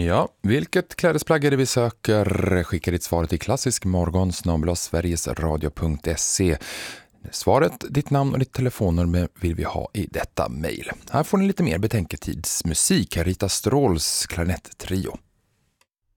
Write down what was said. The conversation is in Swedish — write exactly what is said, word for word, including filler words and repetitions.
Ja, vilket klädesplagg är det vi söker? Skicka ditt svar till klassisk morgon snabel-a sverigesradio punkt se. Svaret, ditt namn och ditt telefonnummer vill vi ha i detta mejl. Här får ni lite mer betänketidsmusik. Rita Stråls klarinett-trio.